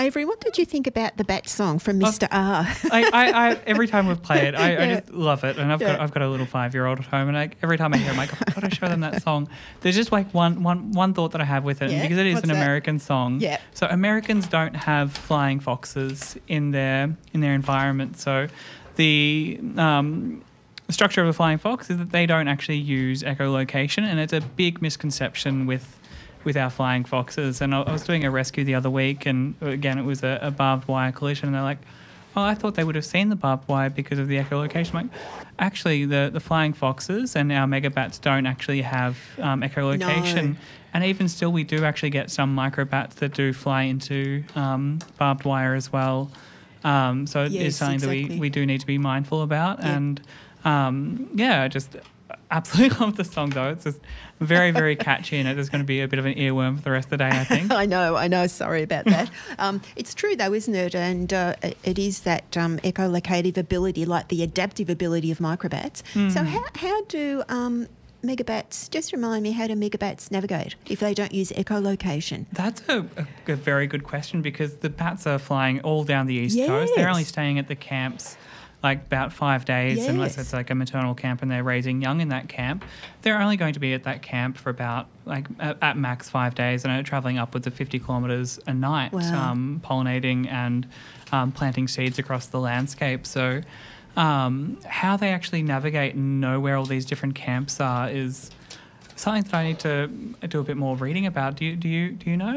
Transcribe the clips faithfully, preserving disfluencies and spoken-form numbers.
Avery, what did you think about the bat song from Mister R? I, I, I, every time we play it, I, Yeah. I just love it. And I've Yeah. got I've got a little five-year-old at home, and I, every time I hear it, I'm like, I've got to show them that song. There's just like one, one, one thought that I have with it, Yeah? because it is What's an that? American song. Yeah. So Americans don't have flying foxes in their in their environment. So the um, structure of a flying fox is that they don't actually use echolocation, and it's a big misconception with with our flying foxes. And I, I was doing a rescue the other week, and again, it was a, a barbed wire collision, and they're like, oh, I thought they would have seen the barbed wire because of the echolocation. I'm like, actually, the, the flying foxes and our megabats don't actually have um, echolocation. No. And even still, we do actually get some microbats that do fly into um, barbed wire as well. Um, so it Yes, is something that exactly. we, we do need to be mindful about. Yeah. And um, yeah, just absolutely love the song, though. It's just very, very catchy, and it's going to be a bit of an earworm for the rest of the day, I think. I know, I know. Sorry about that. um, it's true, though, isn't it? And uh, it- it is that um, echolocative ability, like the adaptive ability of microbats. So how, how do um, megabats, just remind me, how do megabats navigate if they don't use echolocation? That's a, a, a very good question, because the bats are flying all down the East Coast. They're Yes. only staying at the camps like about five days, unless Yes. it's like a maternal camp and they're raising young in that camp. They're only going to be at that camp for about like at, at max five days, and are traveling upwards of fifty kilometres a night, Wow. um, pollinating and um, planting seeds across the landscape. So um, how they actually navigate and know where all these different camps are is something that I need to do a bit more reading about. Do you do you do you know?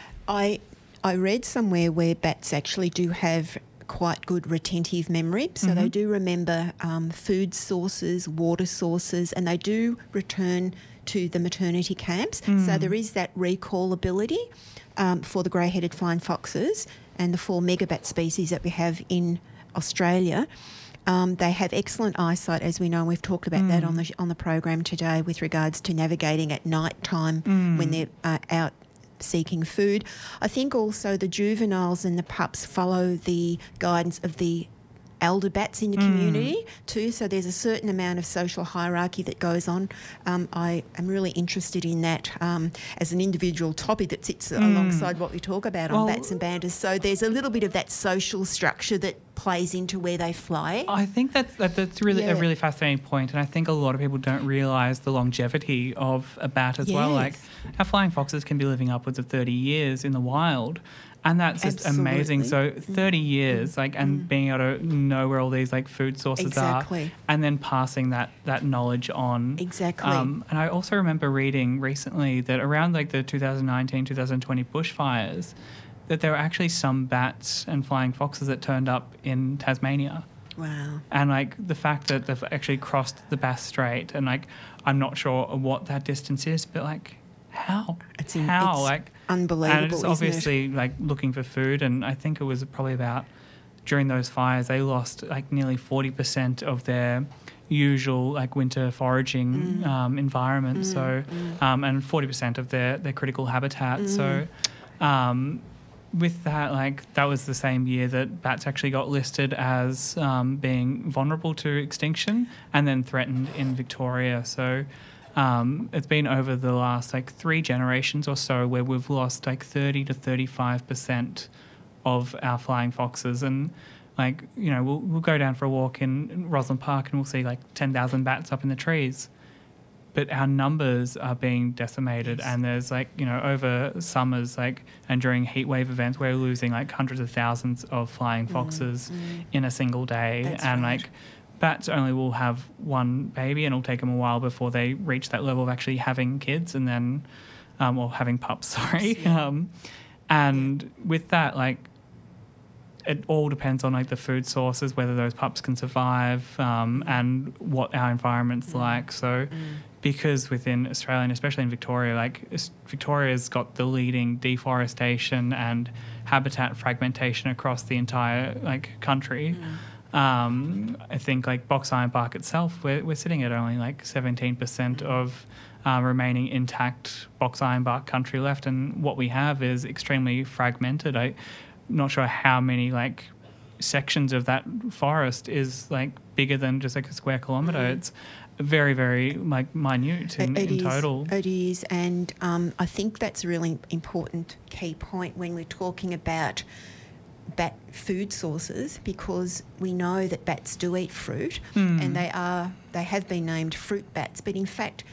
I I read somewhere where bats actually do have quite good retentive memory, so they do remember um, food sources, water sources, and they do return to the maternity camps. So there is that recall ability um, for the grey-headed flying foxes and the four megabat species that we have in Australia. Um, they have excellent eyesight, as we know, and we've talked about that on the on the program today with regards to navigating at night time when they're uh, out seeking food. I think also the juveniles and the pups follow the guidance of the elder bats in the community too, so there's a certain amount of social hierarchy that goes on. Um, I am really interested in that um, as an individual topic that sits alongside what we talk about on Well- bats and banders. So there's a little bit of that social structure that plays into where they fly. I think that's that, that's really Yeah. a really fascinating point, and I think a lot of people don't realise the longevity of a bat as well. Like Yes. our flying foxes can be living upwards of thirty years in the wild, and that's just amazing. So Absolutely. thirty years, like, and being able to know where all these like food sources Exactly. are, and then passing that that knowledge on. Exactly. Um, and I also remember reading recently that around like the two thousand nineteen, two thousand twenty bushfires, that there were actually some bats and flying foxes that turned up in Tasmania. Wow. And like the fact that they've actually crossed the Bass Strait, and like I'm not sure what that distance is, but like how? It's in- how? it's like unbelievable, And it's isn't it? obviously like looking for food, and I think it was probably about during those fires they lost like nearly forty percent of their usual like winter foraging Mm. um, environment. So um, and forty percent of their their critical habitat. So. Um, with that, like that was the same year that bats actually got listed as um, being vulnerable to extinction and then threatened in Victoria. So um, it's been over the last like three generations or so where we've lost like thirty to thirty-five percent of our flying foxes. And like, you know, we'll, we'll go down for a walk in, in Roslyn Park and we'll see like ten thousand bats up in the trees. But our numbers are being decimated, Yes. and there's like, you know, over summers, like, and during heat wave events, we're losing like hundreds of thousands of flying foxes in a single day. That's and right. like, bats only will have one baby, and it'll take them a while before they reach that level of actually having kids, and then, um, or having pups, sorry. Yeah. Um, and with that, like, it all depends on like the food sources, whether those pups can survive, um, and what our environment's like. So, because within Australia and especially in Victoria, like es- Victoria's got the leading deforestation and habitat fragmentation across the entire like country. Um, I think like Box Ironbark itself, we're, we're sitting at only like seventeen percent of uh, remaining intact Box Ironbark country left, and what we have is extremely fragmented. I'm not sure how many like sections of that forest is like bigger than just like a square kilometre. It's very, very like minute in, It in is, total. It is, and um, I think that's a really important key point when we're talking about bat food sources, because we know that bats do eat fruit, Mm. and they are they have been named fruit bats. But in fact,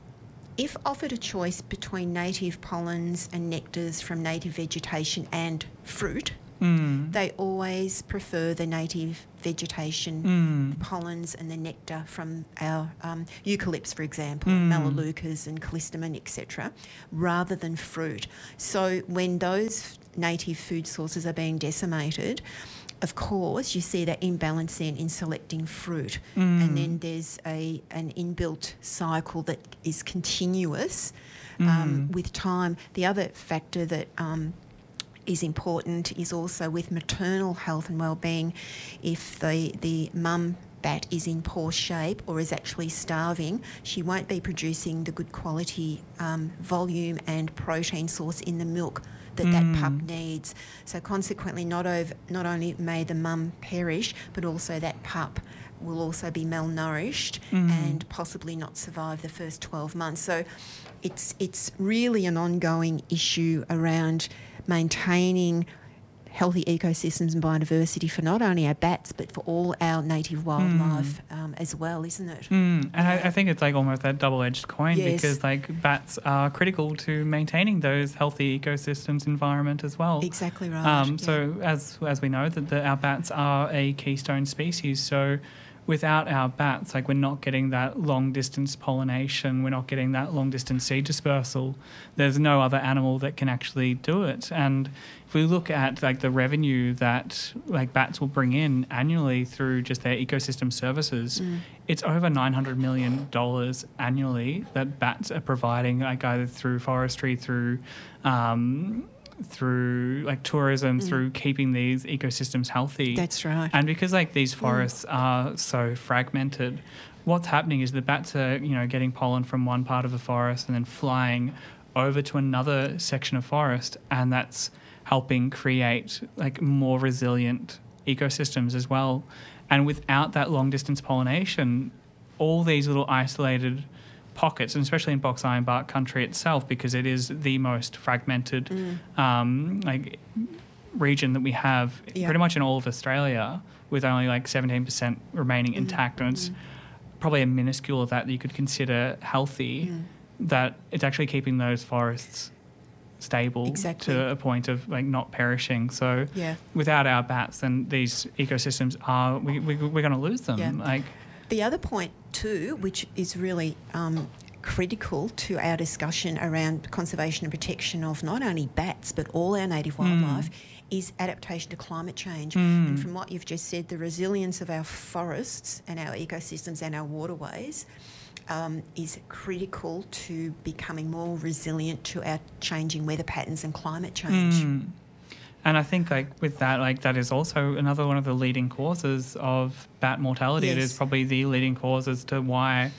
if offered a choice between native pollens and nectars from native vegetation and fruit, Mm. they always prefer the native vegetation, Mm. the pollens and the nectar from our um, eucalypts, for example, Mm. melaleucas and callistemon, et cetera, rather than fruit. So when those native food sources are being decimated, of course, you see that imbalance then in selecting fruit. Mm. And then there's a an inbuilt cycle that is continuous Mm. um, with time. The other factor that um, is important is also with maternal health and well-being. If the, the mum bat is in poor shape or is actually starving, she won't be producing the good quality um, volume and protein source in the milk that Mm. that pup needs. So consequently, not over, not only may the mum perish, but also that pup will also be malnourished Mm. and possibly not survive the first twelve months. So it's it's really an ongoing issue around maintaining healthy ecosystems and biodiversity for not only our bats but for all our native wildlife mm. um, as well, isn't it? Mm. And yeah. I, I think it's like almost that double-edged coin Yes. because like bats are critical to maintaining those healthy ecosystems environment as well. Exactly right. Um, yeah. So as as we know that the, our bats are a keystone species, so without our bats, like we're not getting that long distance pollination, we're not getting that long distance seed dispersal. There's no other animal that can actually do it. And if we look at like the revenue that like bats will bring in annually through just their ecosystem services, Mm. it's over nine hundred million dollars annually that bats are providing, like either through forestry, through um, through like tourism, Mm. through keeping these ecosystems healthy. That's right. And because like these forests mm. are so fragmented, what's happening is the bats are, you know, getting pollen from one part of the forest and then flying over to another section of forest, and that's helping create like more resilient ecosystems as well. And without that long distance pollination, all these little isolated pockets, and especially in box ironbark country itself, because it is the most fragmented mm. um, like region that we have yeah. pretty much in all of Australia, with only like seventeen percent remaining mm. intact, and it's mm. probably a minuscule of that that you could consider healthy, mm. that it's actually keeping those forests stable exactly. to a point of like not perishing. So yeah. without our bats, then these ecosystems are we, we, we're going to lose them. Yeah. Like the other point too, which is really um, critical to our discussion around conservation and protection of not only bats but all our native wildlife, mm. is adaptation to climate change. Mm. And from what you've just said, the resilience of our forests and our ecosystems and our waterways um, is critical to becoming more resilient to our changing weather patterns and climate change. Mm. And I think like with that, like that is also another one of the leading causes of bat mortality. Yes. It is probably the leading cause as to why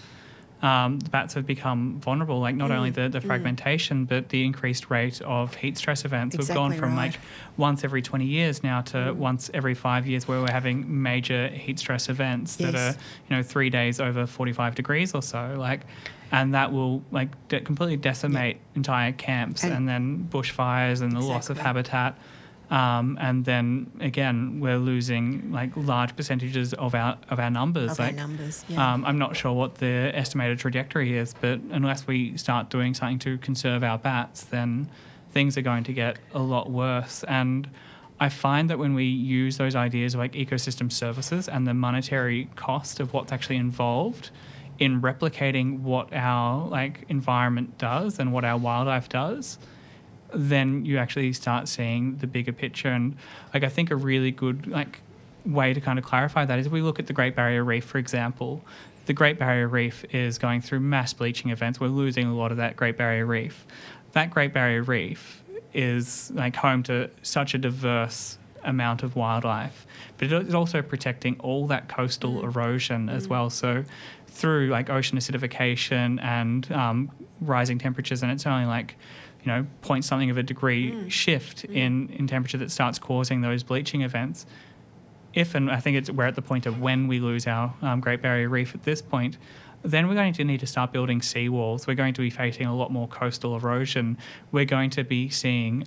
um, the bats have become vulnerable. Like not mm. only the, the fragmentation, mm. but the increased rate of heat stress events. Exactly We've gone from right. like once every twenty years now to mm. once every five years where we're having major heat stress events yes. that are, you know, three days over forty-five degrees or so. Like, and that will like de- completely decimate yeah. entire camps, and, and then bushfires and the exactly. loss of habitat. Um, and then again, we're losing like large percentages of our of our numbers. Of like, our numbers, yeah. Um, I'm not sure what the estimated trajectory is, but unless we start doing something to conserve our bats, then things are going to get a lot worse. And I find that when we use those ideas of like ecosystem services and the monetary cost of what's actually involved in replicating what our like environment does and what our wildlife does, then you actually start seeing the bigger picture. And like I think a really good like way to kind of clarify that is if we look at the Great Barrier Reef, for example. The Great Barrier Reef is going through mass bleaching events. We're losing a lot of that Great Barrier Reef. That Great Barrier Reef is like home to such a diverse amount of wildlife, but it's also protecting all that coastal mm. erosion mm. as well. So through like ocean acidification and um, rising temperatures, and it's only like you know, point something of a degree mm. shift mm. in, in temperature that starts causing those bleaching events. If, and I think it's we're at the point of when we lose our um, Great Barrier Reef at this point, then we're going to need to start building seawalls. We're going to be facing a lot more coastal erosion. We're going to be seeing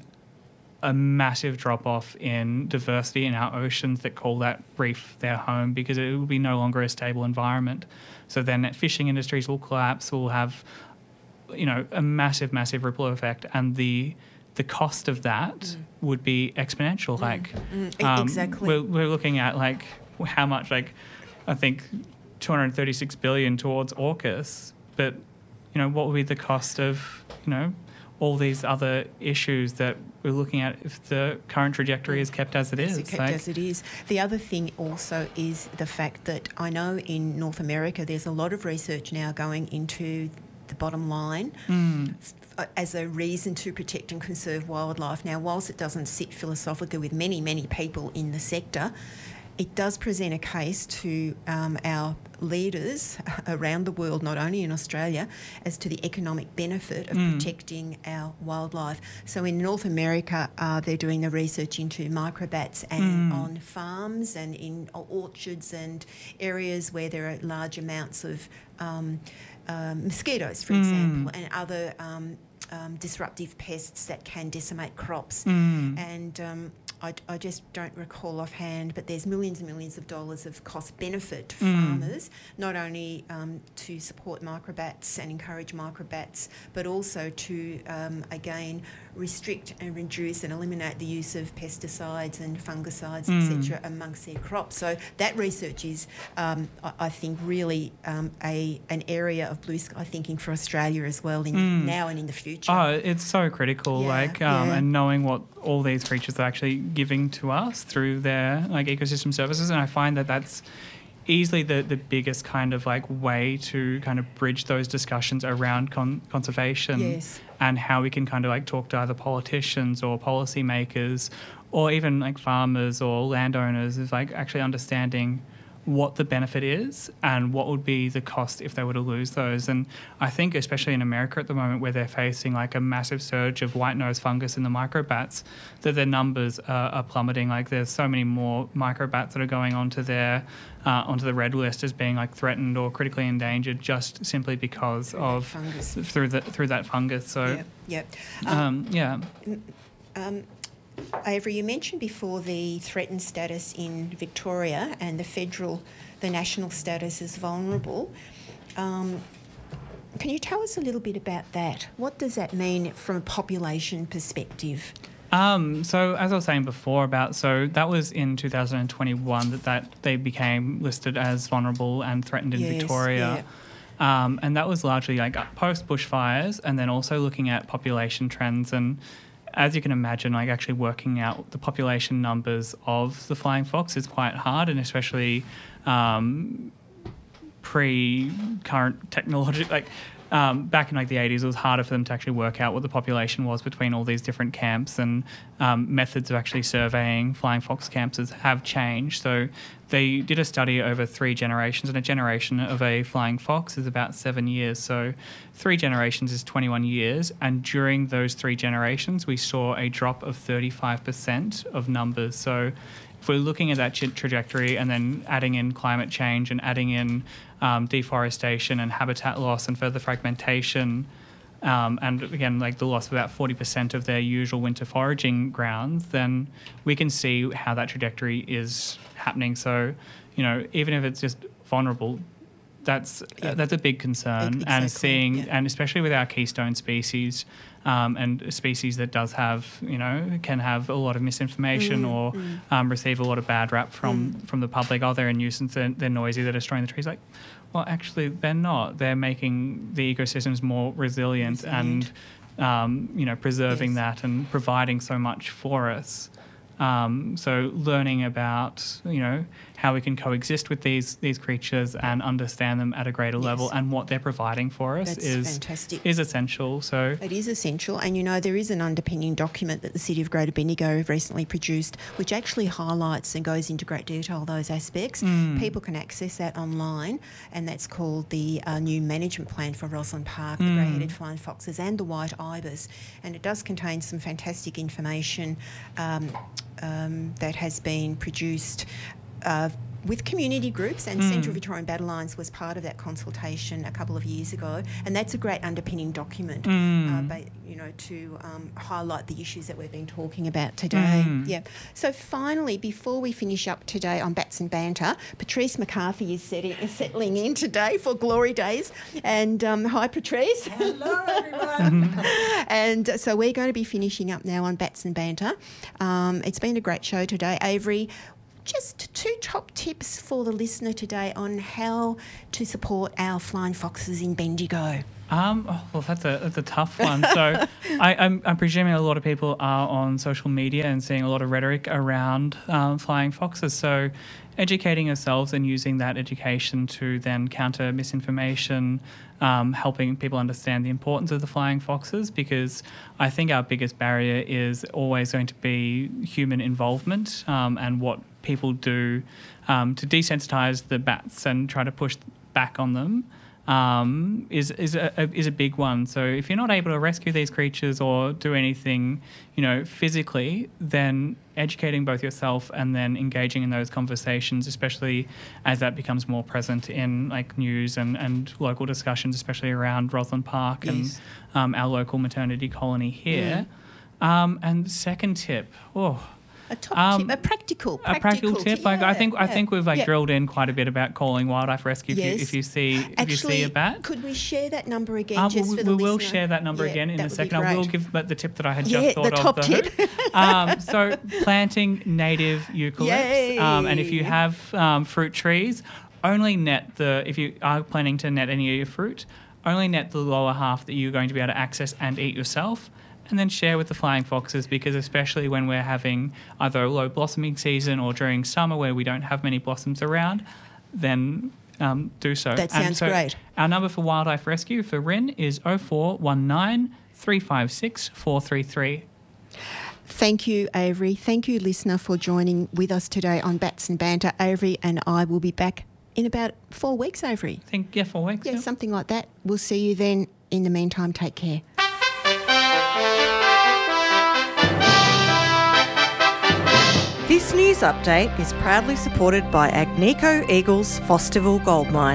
a massive drop-off in diversity in our oceans that call that reef their home, because it will be no longer a stable environment. So then fishing industries will collapse. We'll have, you know, a massive, massive ripple effect, and the the cost of that mm. would be exponential. Mm. Like, mm. Um, exactly. We're, we're looking at like how much, like, I think two hundred thirty-six billion towards AUKUS, but you know, what would be the cost of, you know, all these other issues that we're looking at if the current trajectory is kept as it is. It's kept like, as it is. The other thing also is the fact that I know in North America there's a lot of research now going into the bottom line mm. as a reason to protect and conserve wildlife. Now, whilst it doesn't sit philosophically with many, many people in the sector, it does present a case to um, our leaders around the world, not only in Australia, as to the economic benefit of mm. protecting our wildlife. So in North America, uh, they're doing the research into microbats and mm. on farms and in orchards and areas where there are large amounts of um, um, mosquitoes, for mm. example, and other um, um, disruptive pests that can decimate crops. Mm. And um, I, I just don't recall offhand, but there's millions and millions of dollars of cost benefit to mm. farmers, not only um, to support microbats and encourage microbats, but also to, um, again, restrict and reduce and eliminate the use of pesticides and fungicides, mm. et cetera, amongst their crops. So that research is, um, I, I think, really um, a an area of blue sky thinking for Australia as well, in mm. now and in the future. Oh, it's so critical, yeah, like, um, yeah. and knowing what all these creatures are actually giving to us through their like ecosystem services, and I find that that's easily the, the biggest kind of like way to kind of bridge those discussions around con- conservation yes. and how we can kind of like talk to either politicians or policymakers or even like farmers or landowners, is like actually understanding what the benefit is and what would be the cost if they were to lose those. And I think especially in America at the moment, where they're facing like a massive surge of white nose fungus in the microbats, that their numbers are, are plummeting. Like there's so many more microbats that are going onto their uh, onto the red list as being like threatened or critically endangered, just simply because through of fungus. through the through that fungus. So yep, yep. Um, um, yeah. Um, Avery, you mentioned before the threatened status in Victoria and the federal, the national status as vulnerable. Um, can you tell us a little bit about that? What does that mean from a population perspective? Um, so as I was saying before about, so that was in two thousand twenty-one that, that they became listed as vulnerable and threatened in yes, Victoria. Yeah. Um, and that was largely like post bushfires, and then also looking at population trends. And as you can imagine, like actually working out the population numbers of the flying fox is quite hard, and especially um, pre-current technology, like um, back in like the eighties, it was harder for them to actually work out what the population was between all these different camps, and um, methods of actually surveying flying fox camps have changed. So they did a study over three generations, and a generation of a flying fox is about seven years. So three generations is twenty-one years, and during those three generations, we saw a drop of thirty-five percent of numbers. So if we're looking at that trajectory and then adding in climate change and adding in um, deforestation and habitat loss and further fragmentation, um, and again, like the loss of about forty percent of their usual winter foraging grounds, then we can see how that trajectory is happening. So, you know, even if it's just vulnerable, that's yeah. that's a big concern. Exactly, and seeing, yeah. and especially with our keystone species, um, and a species that does have, you know, can have a lot of misinformation mm, or mm. Um, receive a lot of bad rap from, mm. from the public. Oh, they're a nuisance, they're, they're noisy, they're destroying the trees. Like, well, actually, they're not. They're making the ecosystems more resilient, resilient. and, um, you know, preserving yes. that and providing so much for us. Um, so learning about, you know, how we can coexist with these these creatures and understand them at a greater yes. level, and what they're providing for us That's is fantastic. is essential. So it is essential, and you know there is an underpinning document that the City of Greater Bendigo have recently produced, which actually highlights and goes into great detail those aspects. Mm. People can access that online, and that's called the uh, new management plan for Rosslyn Park, Mm. the grey-headed flying foxes and the white ibis, and it does contain some fantastic information um, um, that has been produced Uh, with community groups, and Mm. Central Victorian Battle Lines was part of that consultation a couple of years ago, and that's a great underpinning document, Mm. uh, but, you know, to um, highlight the issues that we've been talking about today. Mm. Yeah. So finally, before we finish up today on Bats and Banter, Patrice McCarthy is, setting, is settling in today for Glory Days, and um, hi, Patrice. Hello, everyone. And so we're going to be finishing up now on Bats and Banter. Um, it's been a great show today, Avery. Just two top tips for the listener today on how to support our flying foxes in Bendigo. Um, oh, well, that's a that's a tough one. So I, I'm, I'm presuming a lot of people are on social media and seeing a lot of rhetoric around um, flying foxes. So educating yourselves and using that education to then counter misinformation, um, helping people understand the importance of the flying foxes, because I think our biggest barrier is always going to be human involvement um, and what people do um, to desensitise the bats and try to push back on them. Um, is is a, a is a big one. So if you're not able to rescue these creatures or do anything, you know, physically, then educating both yourself and then engaging in those conversations, especially as that becomes more present in like news and, and local discussions, especially around Roslyn Park Yes. and um, our local maternity colony here. Mm. Um, and second tip, oh. A top Um, tip, a practical, A practical tip. tip. Like I Yeah, think, I yeah, think we've like yeah. drilled in quite a bit about calling wildlife rescue. Yes. If, you, if you see, if Actually, you see a bat, could we share that number again uh, just we, for the we will listener? share that number Yeah, again in that a would be second. I will great. give but the tip that I had Yeah, just thought the top of. tip. Though. um, so planting native eucalypts, um, and if you Yay. have um, fruit trees, only net the. If you are planning to net any of your fruit, only net the lower half that you're going to be able to access and eat yourself. And then share with the flying foxes, because especially when we're having either a low blossoming season or during summer where we don't have many blossoms around, then um, do so. That And sounds so great. Our number for wildlife rescue for R I N is oh four one nine, three five six, four three three. Thank you, Avery. Thank you, listener, for joining with us today on Bats and Banter. Avery and I will be back in about four weeks, Avery. I think, yeah, four weeks. Yeah, yeah. something like that. We'll see you then. In the meantime, take care. This news update is proudly supported by Agnico Eagle's Fosterville Gold Mine.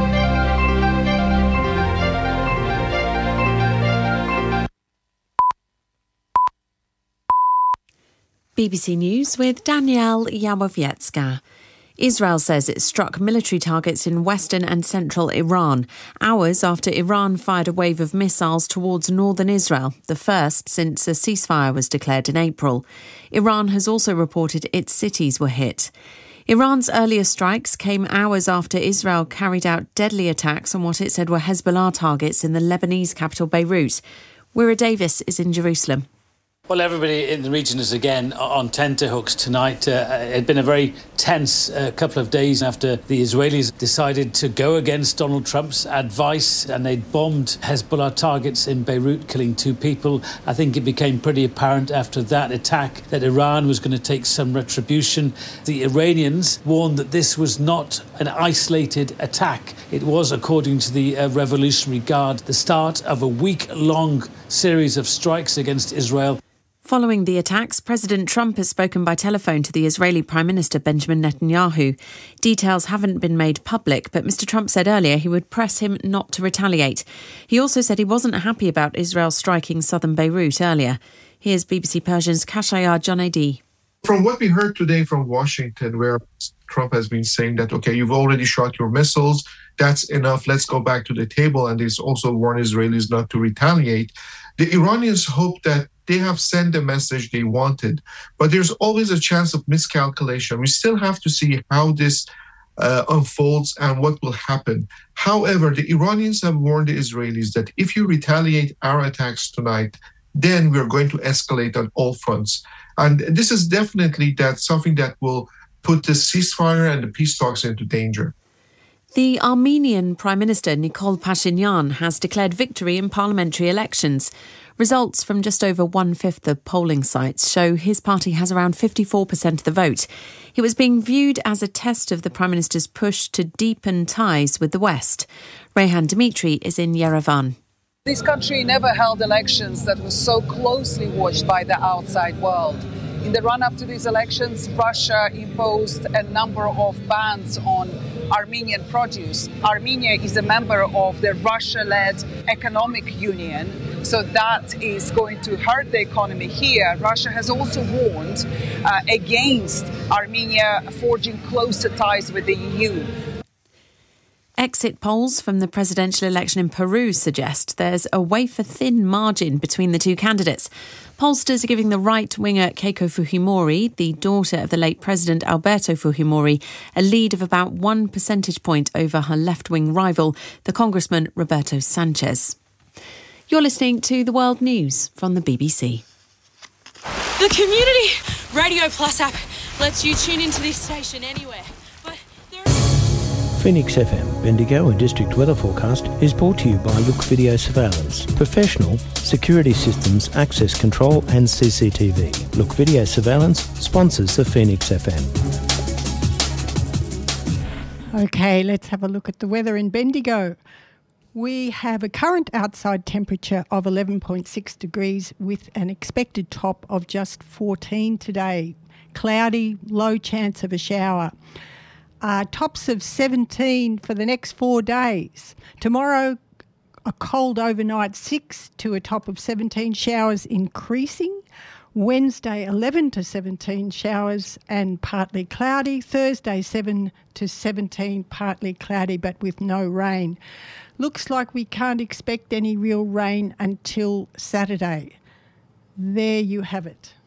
B B C News with Danielle Yawowiecka. Israel says it struck military targets in western and central Iran, hours after Iran fired a wave of missiles towards northern Israel, the first since a ceasefire was declared in April. Iran has also reported its cities were hit. Iran's earlier strikes came hours after Israel carried out deadly attacks on what it said were Hezbollah targets in the Lebanese capital Beirut. Wira Davis is in Jerusalem. Well, everybody in the region is again on tenterhooks tonight. Uh, it had been a very tense uh, couple of days after the Israelis decided to go against Donald Trump's advice, and they'd bombed Hezbollah targets in Beirut, killing two people. I think it became pretty apparent after that attack that Iran was going to take some retribution. The Iranians warned that this was not an isolated attack. It was, according to the uh, Revolutionary Guard, the start of a week-long series of strikes against Israel. Following the attacks, President Trump has spoken by telephone to the Israeli Prime Minister Benjamin Netanyahu. Details haven't been made public, but Mister Trump said earlier he would press him not to retaliate. He also said he wasn't happy about Israel striking southern Beirut earlier. Here's B B C Persian's Kashayar Janedi. From what we heard today from Washington, where Trump has been saying that, OK, you've already shot your missiles, that's enough, let's go back to the table. And he's also warned Israelis not to retaliate. The Iranians hope that they have sent the message they wanted, but there's always a chance of miscalculation. We still have to see how this uh, unfolds and what will happen. However, the Iranians have warned the Israelis that if you retaliate our attacks tonight, then we're going to escalate on all fronts. And this is definitely that something that will put the ceasefire and the peace talks into danger. The Armenian Prime Minister Nikol Pashinyan has declared victory in parliamentary elections. Results from just over one-fifth of polling sites show his party has around fifty-four percent of the vote. It was being viewed as a test of the Prime Minister's push to deepen ties with the West. Reyhan Dimitri is in Yerevan. This country never held elections that were so closely watched by the outside world. In the run-up to these elections, Russia imposed a number of bans on Armenian produce. Armenia is a member of the Russia-led economic union, so that is going to hurt the economy here. Russia has also warned uh, against Armenia forging closer ties with the E U. Exit polls from the presidential election in Peru suggest there's a wafer-thin margin between the two candidates. Pollsters are giving the right-winger Keiko Fujimori, the daughter of the late President Alberto Fujimori, a lead of about one percentage point over her left-wing rival, the Congressman Roberto Sanchez. You're listening to The World News from the B B C. The Community Radio Plus app lets you tune into this station anywhere. But there Phoenix F M Bendigo and District Weather Forecast is brought to you by Look Video Surveillance. Professional security systems, access control and C C T V. Look Video Surveillance sponsors the Phoenix F M. Okay, let's have a look at the weather in Bendigo. We have a current outside temperature of eleven point six degrees with an expected top of just fourteen today. Cloudy, low chance of a shower. Uh, tops of seventeen for the next four days. Tomorrow, a cold overnight six to a top of seventeen, showers increasing. Wednesday, eleven to seventeen showers and partly cloudy. Thursday, seven to seventeen, partly cloudy but with no rain. Looks like we can't expect any real rain until Saturday. There you have it.